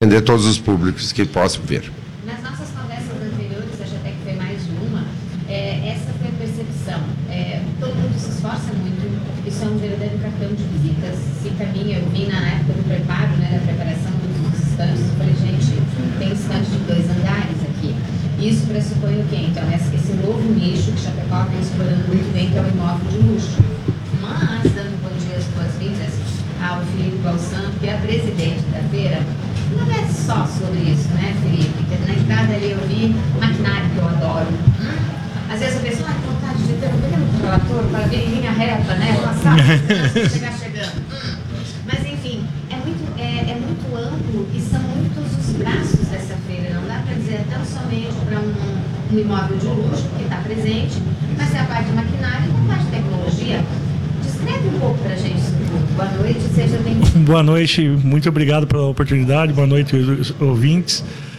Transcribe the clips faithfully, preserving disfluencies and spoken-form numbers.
atender todos os públicos que possam vir. Nas nossas conversas anteriores, acho até que foi mais de uma, é, essa foi a percepção. É, todo mundo se esforça muito, isso é um verdadeiro cartão de visitas. Se caminha, eu vi na época do preparo, né, da preparação dos estandes, eu falei, gente, tem estande de dois andares aqui. Isso pressupõe o quê? Então, esse novo nicho que Chapecó vem explorando muito bem, que é o imóvel de luxo. Mas, dando bom dia às boas-vindas ao Felipe Balsan, que é presidente da feira, não é só sobre isso, né, Felipe? Porque na entrada ali eu vi maquinário que eu adoro. Hum? Às vezes a pessoa tem vontade de ter um pequeno relator para vir em linha reta, né? Passar, chegar chegando. Hum. Mas, enfim, é muito, é, é muito amplo e são muitos os braços dessa feira. Não dá para dizer tão somente para um, um imóvel de luxo, que está presente, mas é a parte de maquinário e a parte de tecnologia. Descreve um pouco para a gente isso tudo. Boa noite, seja bem-vindo. Boa noite, muito obrigado pela oportunidade. Boa noite, ouvintes.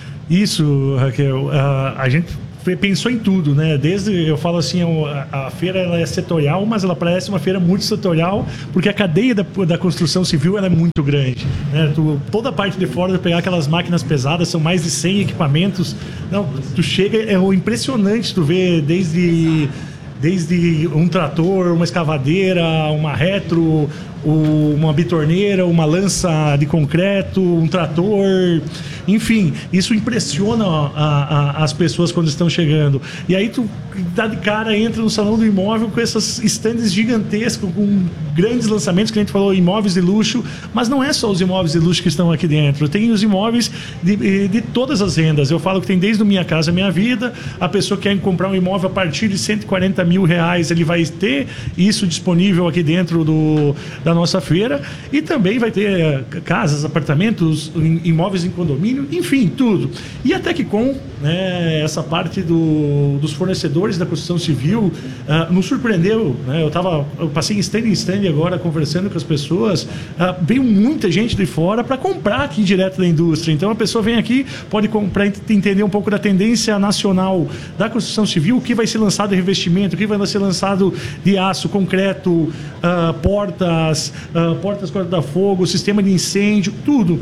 Isso, Raquel, a, a gente pensou em tudo, né? Desde, eu falo assim, a, a feira ela é setorial, mas ela parece uma feira multissetorial, porque a cadeia da, da construção civil ela é muito grande, né? Tu, toda a parte de fora, tu pegar aquelas máquinas pesadas, são mais de cem equipamentos. Não, tu chega, é impressionante tu ver desde... Desde um trator, uma escavadeira, uma retro, uma bitorneira, uma lança de concreto, um trator, enfim, isso impressiona a, a, as pessoas quando estão chegando. E aí tu dá de cara, entra no salão do imóvel com essas estandes gigantescos, com grandes lançamentos, que a gente falou, imóveis de luxo, mas não é só os imóveis de luxo que estão aqui dentro, tem os imóveis de, de todas as rendas. Eu falo que tem desde o Minha Casa Minha Vida, a pessoa que quer comprar um imóvel a partir de cento e quarenta mil reais, ele vai ter isso disponível aqui dentro do, da nossa feira, e também vai ter casas, apartamentos, imóveis em condomínio, enfim, tudo. E até que com, né, essa parte do, dos fornecedores da construção civil uh, nos surpreendeu, né? Eu, tava, eu passei em stand em stand agora conversando com as pessoas, uh, veio muita gente de fora para comprar aqui direto da indústria. Então a pessoa vem aqui, pode comprar, entender um pouco da tendência nacional da construção civil, o que vai ser lançado de revestimento, o que vai ser lançado de aço, concreto, uh, portas, uh, portas corta-fogo, sistema de incêndio, tudo.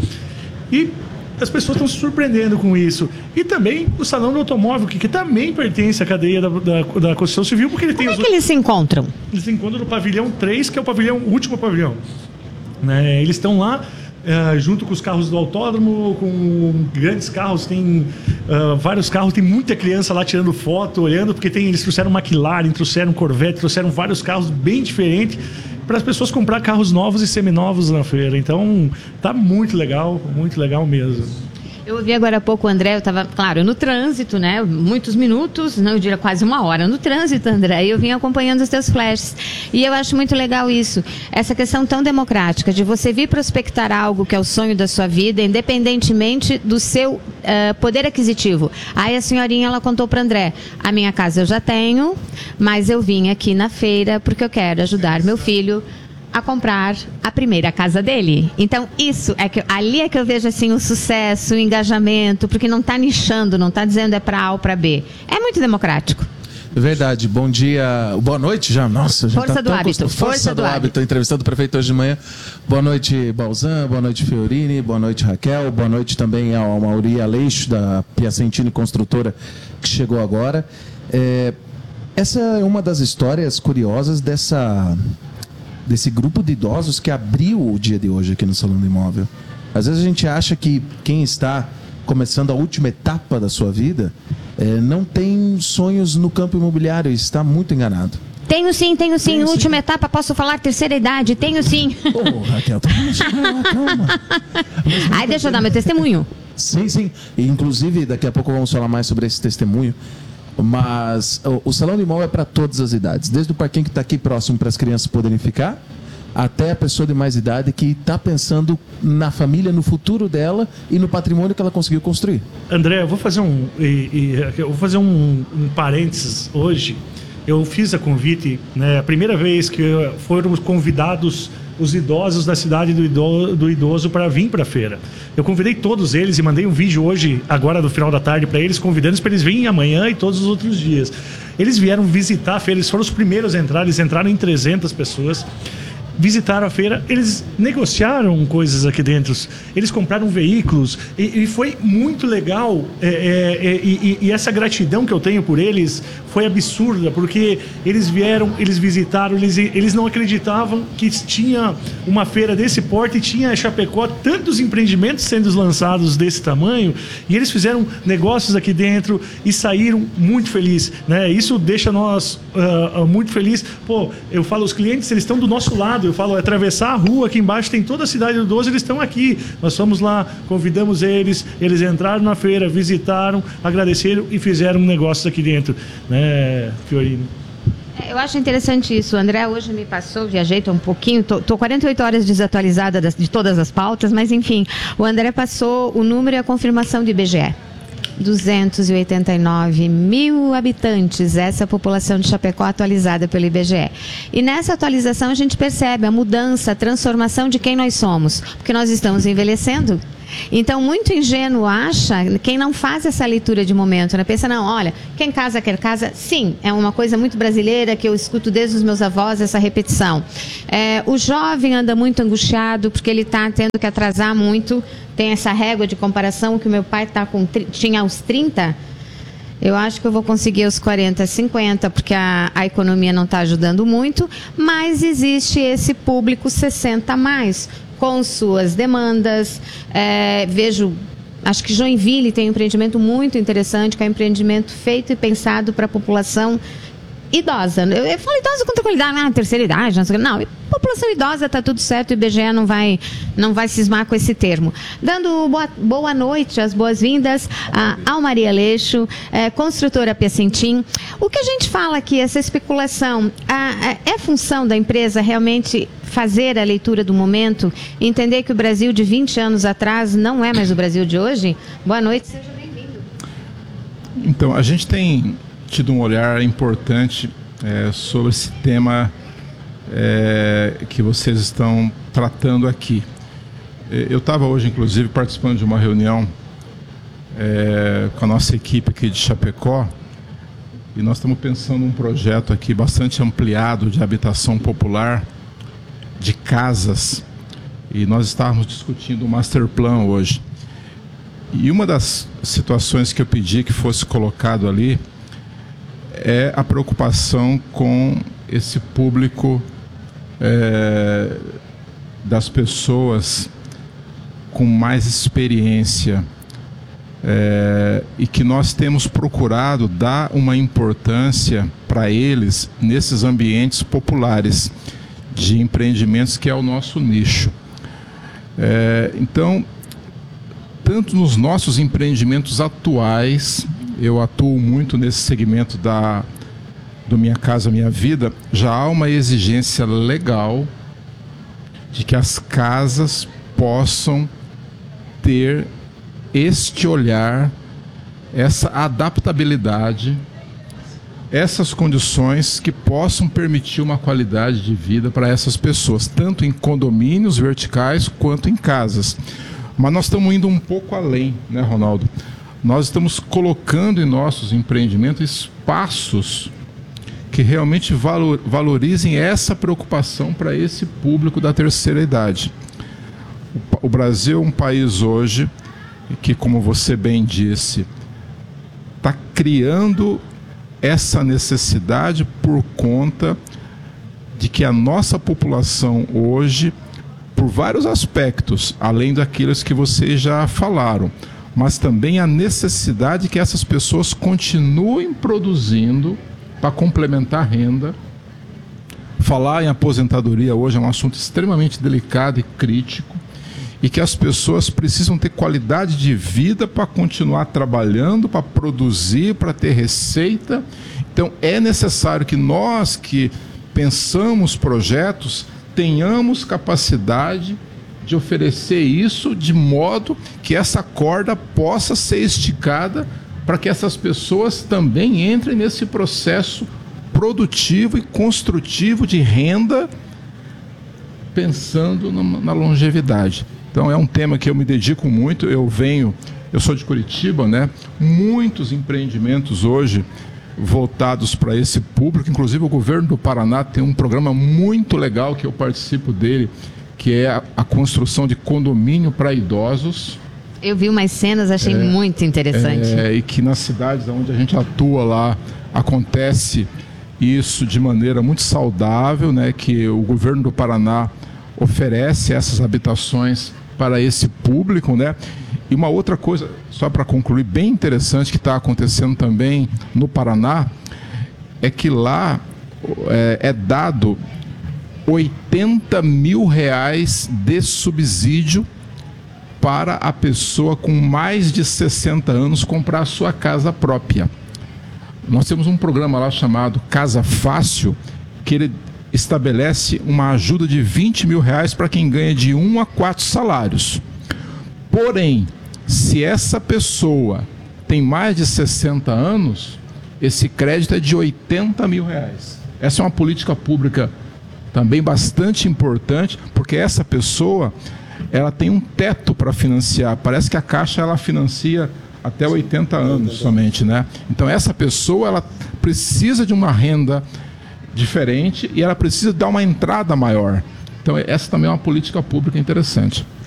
E as pessoas estão se surpreendendo com isso. E também o Salão do Automóvel, que, que também pertence à cadeia da, da, da construção civil, porque ele tem... Como os... é que eles se encontram? Eles se encontram no pavilhão três, que é o pavilhão, o último pavilhão. Né? Eles estão lá Uh, junto com os carros do autódromo, com grandes carros, tem uh, vários carros, tem muita criança lá tirando foto, olhando, porque tem, eles trouxeram McLaren, trouxeram Corvette, trouxeram vários carros bem diferentes para as pessoas comprar carros novos e seminovos na feira. Então tá muito legal, muito legal mesmo. Eu ouvi agora há pouco o André, eu estava, claro, no trânsito, né? Muitos minutos, não, eu diria quase uma hora no trânsito, André, e eu vim acompanhando os teus flashes. E eu acho muito legal isso, essa questão tão democrática de você vir prospectar algo que é o sonho da sua vida, independentemente do seu uh, poder aquisitivo. Aí a senhorinha, ela contou para André, a minha casa eu já tenho, mas eu vim aqui na feira porque eu quero ajudar meu filho a comprar a primeira casa dele. Então, isso é que ali é que eu vejo assim o sucesso, o engajamento, porque não está nichando, não está dizendo é para A ou para B. É muito democrático. Verdade. Bom dia, boa noite já. Nossa, já Força tá do tão hábito. Força, Força do, do hábito. Entrevistando o prefeito hoje de manhã. Boa noite, Balsan. Boa noite, Fiorini. Boa noite, Raquel. Boa noite também ao Mauri Aleixo, da Piacentini Construtora, que chegou agora. É, essa é uma das histórias curiosas dessa... desse grupo de idosos que abriu o dia de hoje aqui no Salão do Imóvel. Às vezes a gente acha que quem está começando a última etapa da sua vida é, não tem sonhos no campo imobiliário e está muito enganado. Tenho sim, tenho sim. Tenho última sim. etapa, posso falar terceira idade? Tenho sim. Ô, Raquel, calma. Ai, deixa eu dar meu testemunho. Sim, sim. E, inclusive, daqui a pouco vamos falar mais sobre esse testemunho. Mas o, o Salão do Imóvel é para todas as idades. Desde o parquinho que está aqui próximo para as crianças poderem ficar, até a pessoa de mais idade que está pensando na família, no futuro dela e no patrimônio que ela conseguiu construir. André, eu vou fazer um, e, e, eu vou fazer um, um parênteses hoje. Eu fiz a convite, né, a primeira vez que foram convidados os idosos da cidade do idoso, do idoso para vir para a feira. Eu convidei todos eles e mandei um vídeo hoje, agora no final da tarde, para eles, convidando para eles virem amanhã e todos os outros dias. Eles vieram visitar a feira, eles foram os primeiros a entrar, eles entraram em trezentas pessoas. visitaram a feira, eles negociaram coisas aqui dentro, eles compraram veículos e, e foi muito legal. É, é, é, e, e essa gratidão que eu tenho por eles foi absurda, porque eles vieram, eles visitaram, eles, eles não acreditavam que tinha uma feira desse porte e tinha em Chapecó tantos empreendimentos sendo lançados desse tamanho, e eles fizeram negócios aqui dentro e saíram muito felizes, né? Isso deixa nós uh, uh, muito felizes. Pô, eu falo, os clientes, eles estão do nosso lado, eu falo, atravessar a rua, aqui embaixo tem toda a cidade do doze, eles estão aqui, nós fomos lá, convidamos eles, eles entraram na feira, visitaram, agradeceram e fizeram negócios aqui dentro, né, Fiorino? Eu acho interessante isso. O André hoje me passou, viajei, estou um pouquinho, estou quarenta e oito horas desatualizada das, de todas as pautas, mas enfim, o André passou o número e a confirmação do I B G E. duzentos e oitenta e nove mil habitantes, essa é a população de Chapecó atualizada pelo I B G E. E nessa atualização a gente percebe a mudança, a transformação de quem nós somos, porque nós estamos envelhecendo. Então, muito ingênuo acha, quem não faz essa leitura de momento, né? Pensa, não, olha, quem casa quer casa, sim, é uma coisa muito brasileira que eu escuto desde os meus avós, essa repetição. É, o jovem anda muito angustiado porque ele está tendo que atrasar muito, tem essa régua de comparação que o meu pai tá com, tinha aos trinta, eu acho que eu vou conseguir aos quarenta, cinquenta, porque a, a economia não está ajudando muito, mas existe esse público sessenta a mais, com suas demandas. É, vejo, acho que Joinville tem um empreendimento muito interessante, que é um empreendimento feito e pensado para a população idosa. Eu, eu falo idosa com tranquilidade, ah, terceira idade, não sei o que. Não, população idosa, está tudo certo, o I B G E não vai, não vai cismar com esse termo. Dando boa, boa noite, as boas-vindas a Almaria Aleixo, é, construtora Piacentim. O que a gente fala aqui, essa especulação, a, a, é função da empresa realmente fazer a leitura do momento, entender que o Brasil de vinte anos atrás não é mais o Brasil de hoje? Boa noite, seja bem-vindo. Então, a gente tem tido um olhar importante é, sobre esse tema é, que vocês estão tratando aqui. Eu estava hoje, inclusive, participando de uma reunião é, com a nossa equipe aqui de Chapecó, e nós estamos pensando num projeto aqui bastante ampliado de habitação popular, de casas, e nós estávamos discutindo o master plan hoje. E uma das situações que eu pedi que fosse colocado ali é a preocupação com esse público é, das pessoas com mais experiência, é, e que nós temos procurado dar uma importância para eles nesses ambientes populares de empreendimentos, que é o nosso nicho. É, então, tanto nos nossos empreendimentos atuais, eu atuo muito nesse segmento da, do Minha Casa Minha Vida, já há uma exigência legal de que as casas possam ter este olhar, essa adaptabilidade, essas condições que possam permitir uma qualidade de vida para essas pessoas, tanto em condomínios verticais quanto em casas. Mas nós estamos indo um pouco além, né, Ronaldo? Nós estamos colocando em nossos empreendimentos espaços que realmente valor, valorizem essa preocupação para esse público da terceira idade. O, o Brasil é um país hoje que, como você bem disse, está criando essa necessidade por conta de que a nossa população hoje, por vários aspectos, além daqueles que vocês já falaram, mas também a necessidade que essas pessoas continuem produzindo para complementar a renda. Falar em aposentadoria hoje é um assunto extremamente delicado e crítico, e que as pessoas precisam ter qualidade de vida para continuar trabalhando, para produzir, para ter receita. Então é necessário que nós que pensamos projetos tenhamos capacidade de oferecer isso de modo que essa corda possa ser esticada para que essas pessoas também entrem nesse processo produtivo e construtivo de renda, pensando na longevidade. Então é um tema que eu me dedico muito. Eu venho, eu sou de Curitiba, né? Muitos empreendimentos hoje voltados para esse público. Inclusive o governo do Paraná tem um programa muito legal que eu participo dele, que é a, a construção de condomínio para idosos. Eu vi umas cenas, achei é, muito interessante. É, e que nas cidades onde a gente atua lá acontece isso de maneira muito saudável, né? Que o governo do Paraná oferece essas habitações para esse público, né? E uma outra coisa, só para concluir, bem interessante que está acontecendo também no Paraná, é que lá é, é dado oitenta mil reais de subsídio para a pessoa com mais de sessenta anos comprar a sua casa própria. Nós temos um programa lá chamado Casa Fácil, que ele estabelece uma ajuda de vinte mil reais para quem ganha de um a quatro salários. Porém, se essa pessoa tem mais de sessenta anos, esse crédito é de oitenta mil reais. Essa é uma política pública também bastante importante, porque essa pessoa ela tem um teto para financiar. Parece que a Caixa ela financia até oitenta anos somente, né? Então essa pessoa ela precisa de uma renda diferente e ela precisa dar uma entrada maior. Então essa também é uma política pública interessante.